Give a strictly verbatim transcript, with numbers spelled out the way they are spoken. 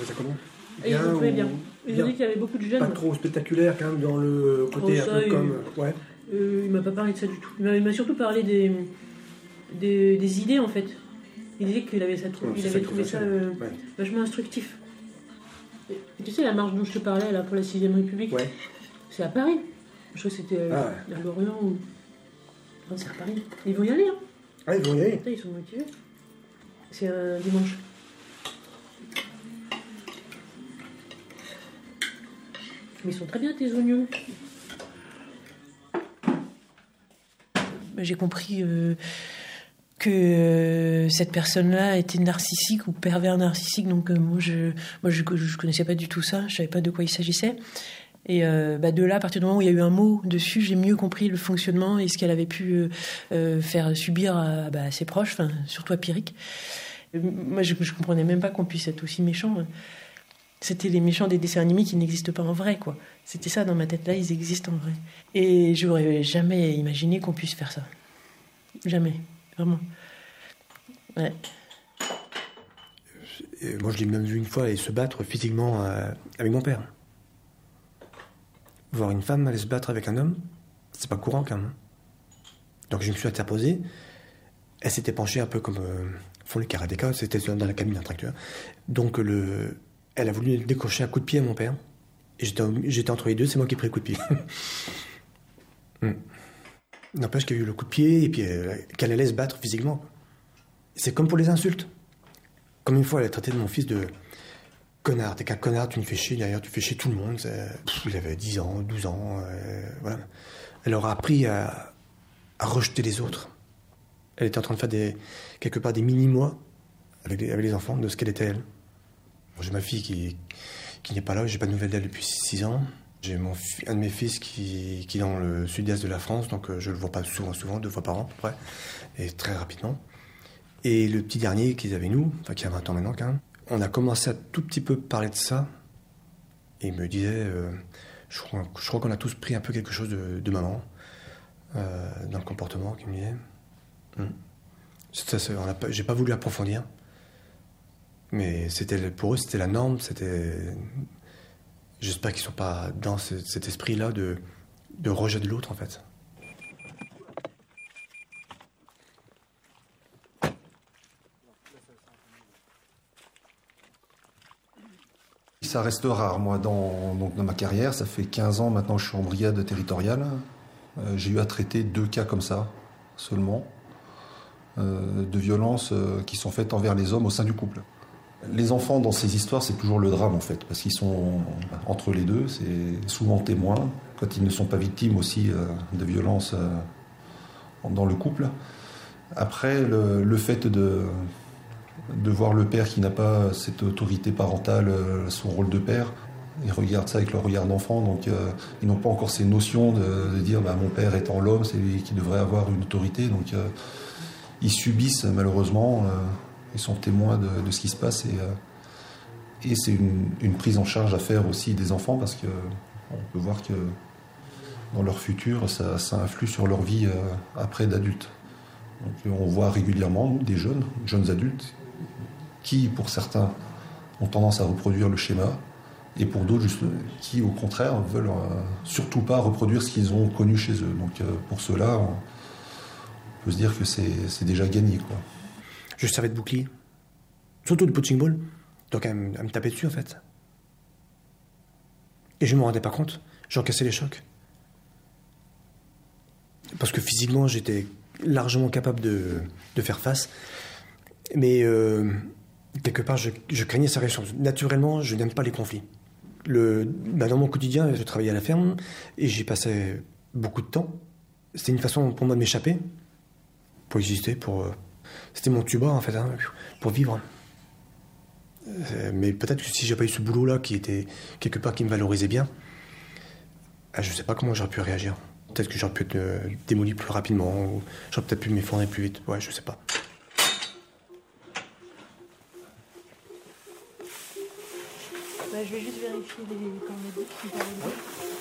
ça comment? Et ils ont trouvé bien. Ils ont dit qu'il y avait beaucoup de jeunes. Pas trop spectaculaire quand même dans le côté oh, ça, un peu comme... Ouais. Euh, il m'a pas parlé de ça du tout. Il m'a, il m'a surtout parlé des, des, des idées en fait. Il disait qu'il avait, ça, oh, il avait trouvé ça euh, ouais. vachement instructif. Et, tu sais la marche dont je te parlais là pour la sixième République, ouais. c'est à Paris. Je crois que c'était euh, ah ouais. à Lorient ou... Non, c'est à Paris. Ils vont y aller hein. Ah ils vont y aller. Putain, ils sont motivés. C'est un dimanche. Mais ils sont très bien tes oignons. J'ai compris euh, que euh, cette personne-là était narcissique ou pervers narcissique. Donc euh, moi, je moi je, je connaissais pas du tout ça. Je savais pas de quoi il s'agissait. Et euh, bah de là, à partir du moment où il y a eu un mot dessus, j'ai mieux compris le fonctionnement et ce qu'elle avait pu euh, euh, faire subir à, bah, à ses proches, enfin surtout à Pierrick. Euh, moi, je, je comprenais même pas qu'on puisse être aussi méchant. C'était les méchants des dessins animés qui n'existent pas en vrai, quoi. C'était ça dans ma tête, là, ils existent en vrai. Et j'aurais jamais imaginé qu'on puisse faire ça. Jamais, vraiment. Ouais. Et moi, je l'ai même vu une fois aller se battre physiquement euh, avec mon père. Voir une femme aller se battre avec un homme, c'est pas courant quand même. Donc je me suis interposé. Elle s'était penchée un peu comme euh, font les karatékas, c'était dans la cabine d'un tracteur. Donc le... Elle a voulu décrocher un coup de pied à mon père. Et j'étais, j'étais entre les deux, c'est moi qui ai pris le coup de pied. mm. N'empêche qu'il y a eu le coup de pied et puis euh, qu'elle allait se battre physiquement. C'est comme pour les insultes. Comme une fois, elle a traité de mon fils de connard. T'es qu'un connard, tu me fais chier, d'ailleurs, tu fais chier tout le monde. Pff, il avait dix ans, douze ans. Euh, voilà. Elle aura appris à, à rejeter les autres. Elle était en train de faire des, quelque part des mini-mois avec les, avec les enfants de ce qu'elle était elle. J'ai ma fille qui, qui n'est pas là, j'ai pas de nouvelles d'elle depuis six ans. J'ai mon, un de mes fils qui, qui est dans le sud-est de la France, donc euh, je le vois pas souvent, souvent, deux fois par an à peu près, et très rapidement. Et le petit dernier qu'ils avaient nous, enfin qui a vingt ans maintenant quand même, on a commencé à tout petit peu parler de ça, et il me disait, euh, je, crois, je crois qu'on a tous pris un peu quelque chose de, de maman, euh, dans le comportement, qu'il me disait. Hum. Ça, ça, on a pas, j'ai pas voulu approfondir. Mais c'était, pour eux, c'était la norme, c'était... J'espère qu'ils ne sont pas dans ce, cet esprit-là de, de rejet de l'autre, en fait. Ça reste rare, moi, dans, donc dans ma carrière. Ça fait quinze ans maintenant que je suis en brigade territoriale. Euh, j'ai eu à traiter deux cas comme ça, seulement, euh, de violences euh, qui sont faites envers les hommes au sein du couple. Les enfants, dans ces histoires, c'est toujours le drame, en fait, parce qu'ils sont entre les deux, c'est souvent témoins, quand ils ne sont pas victimes aussi euh, de violences euh, dans le couple. Après, le, le fait de, de voir le père qui n'a pas cette autorité parentale, euh, son rôle de père, ils regardent ça avec leur regard d'enfant, donc euh, ils n'ont pas encore ces notions de, de dire bah, « mon père étant l'homme, c'est lui qui devrait avoir une autorité », donc euh, ils subissent malheureusement... Euh, Ils sont témoins de, de ce qui se passe et, euh, et c'est une, une prise en charge à faire aussi des enfants parce qu'on peut voir que dans leur futur, ça, ça influe sur leur vie euh, après d'adultes. Donc, on voit régulièrement nous, des jeunes, jeunes adultes qui, pour certains, ont tendance à reproduire le schéma et pour d'autres juste, qui, au contraire, veulent euh, surtout pas reproduire ce qu'ils ont connu chez eux. Donc euh, pour cela, on peut se dire que c'est, c'est déjà gagné, quoi. Je servais de bouclier. Surtout de punching ball. Donc à me, à me taper dessus, en fait. Et je ne me rendais pas compte. J'encaissais les chocs. Parce que physiquement, j'étais largement capable de, de faire face. Mais euh, quelque part, je, je craignais sa réaction. Naturellement, je n'aime pas les conflits. Le, bah dans mon quotidien, je travaillais à la ferme et j'y passais beaucoup de temps. C'était une façon pour moi de m'échapper, pour exister, pour... Euh, C'était mon tuba, en fait, hein, pour vivre. Euh, mais peut-être que si j'ai pas eu ce boulot-là, qui était quelque part, qui me valorisait bien, euh, je sais pas comment j'aurais pu réagir. Peut-être que j'aurais pu être euh, démoli plus rapidement, ou j'aurais peut-être pu m'effondrer plus vite. Ouais, je sais pas. Bah, je vais juste vérifier les cornets qui parlent.